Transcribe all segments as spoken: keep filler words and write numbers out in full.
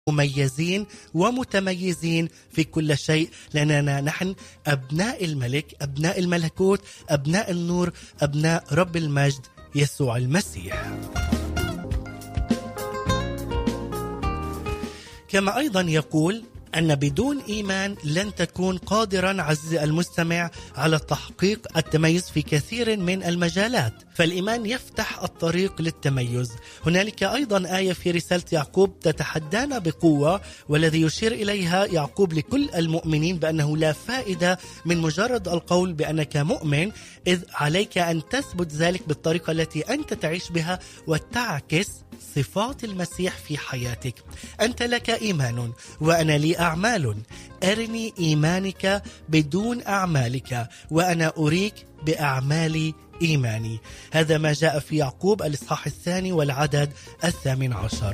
مميزين ومتميزين في كل شيء، لأننا نحن أبناء الملك، أبناء الملكوت، أبناء النور، أبناء رب المجد يسوع المسيح. كما أيضا يقول أن بدون إيمان لن تكون قادرا عزيزي المستمع على تحقيق التميز في كثير من المجالات، فالإيمان يفتح الطريق للتميز. هنالك أيضا آية في رسالة يعقوب تتحدانا بقوة، والذي يشير إليها يعقوب لكل المؤمنين بأنه لا فائدة من مجرد القول بأنك مؤمن، إذ عليك أن تثبت ذلك بالطريقة التي أنت تعيش بها وتعكس صفات المسيح في حياتك. أنت لك إيمان وأنا لي أعمال، أرني إيمانك بدون أعمالك وأنا أريك بأعمال إيماني. هذا ما جاء في يعقوب الإصحاح الثاني والعدد الثامن عشر.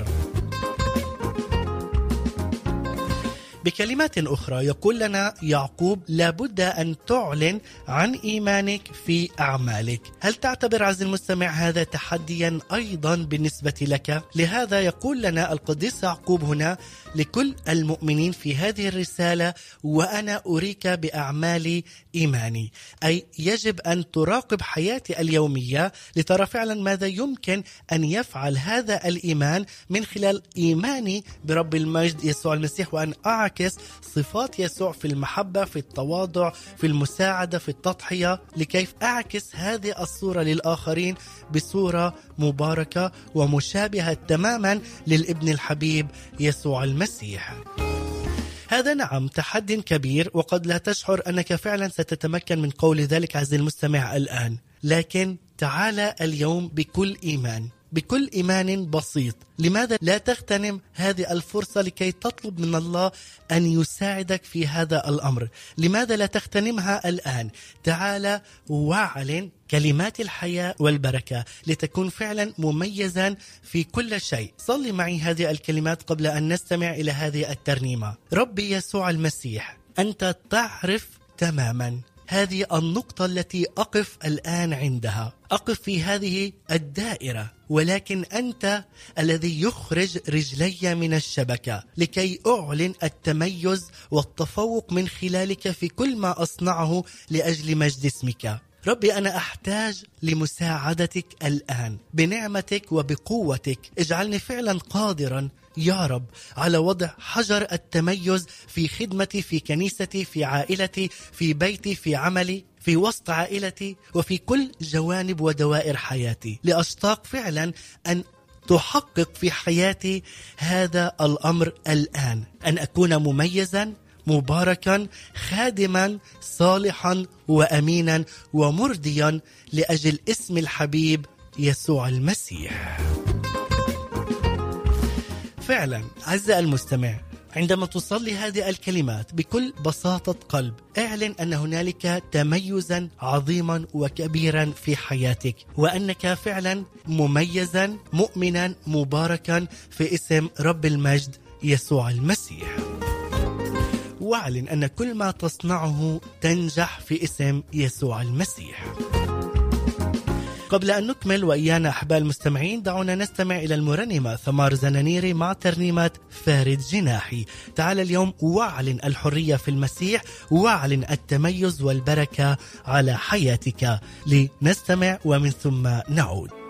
بكلمات أخرى يقول لنا يعقوب لابد أن تعلن عن إيمانك في أعمالك. هل تعتبر عزيزي المستمع هذا تحديا أيضا بالنسبة لك؟ لهذا يقول لنا القديس يعقوب هنا لكل المؤمنين في هذه الرسالة: وأنا أريك بأعمال إيماني، أي يجب أن تراقب حياتي اليومية لترى فعلا ماذا يمكن أن يفعل هذا الإيمان من خلال إيماني برب المجد يسوع المسيح، وأن أعكس صفات يسوع في المحبة، في التواضع، في المساعدة، في التضحية، لكيف أعكس هذه الصورة للآخرين بصورة مباركة ومشابهة تماما للابن الحبيب يسوع المسيح. هذا نعم تحد كبير، وقد لا تشعر أنك فعلا ستتمكن من قول ذلك عزيزي المستمع الآن، لكن تعال اليوم بكل إيمان، بكل إيمان بسيط. لماذا لا تغتنم هذه الفرصة لكي تطلب من الله أن يساعدك في هذا الأمر؟ لماذا لا تغتنمها الآن؟ تعال واعلن كلمات الحياة والبركة لتكون فعلا مميزا في كل شيء. صلي معي هذه الكلمات قبل أن نستمع إلى هذه الترنيمة. ربي يسوع المسيح، أنت تعرف تماما هذه النقطة التي أقف الآن عندها، أقف في هذه الدائرة، ولكن أنت الذي يخرج رجلي من الشبكة لكي أعلن التميز والتفوق من خلالك في كل ما أصنعه لأجل مجد اسمك. ربي أنا أحتاج لمساعدتك الآن بنعمتك وبقوتك. اجعلني فعلا قادرا يا رب على وضع حجر التميز في خدمتي، في كنيستي، في عائلتي، في بيتي، في عملي، في وسط عائلتي، وفي كل جوانب ودوائر حياتي، لأشتاق فعلا أن تحقق في حياتي هذا الأمر الآن، أن أكون مميزا، مباركا، خادما، صالحا وأمينا ومرضيا لأجل اسم الحبيب يسوع المسيح. فعلا عزيزي المستمع، عندما تصلي هذه الكلمات بكل بساطة قلب، اعلن أن هنالك تميزا عظيما وكبيرا في حياتك، وأنك فعلا مميزا، مؤمنا، مباركا في اسم رب المجد يسوع المسيح. واعلن أن كل ما تصنعه تنجح في اسم يسوع المسيح. قبل أن نكمل وإيانا أحباء المستمعين، دعونا نستمع إلى المرنمة ثمار زنانيري مع ترنيمة فارد جناحي. تعال اليوم واعلن الحرية في المسيح، واعلن التميز والبركة على حياتك. لنستمع ومن ثم نعود.